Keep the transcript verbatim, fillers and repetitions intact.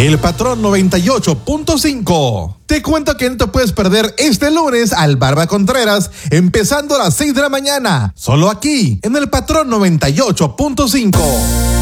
El Patrón noventa y ocho punto cinco. Te cuento que no te puedes perder este lunes al Barba Contreras, empezando a las seis de la mañana, solo aquí, en el Patrón noventa y ocho punto cinco.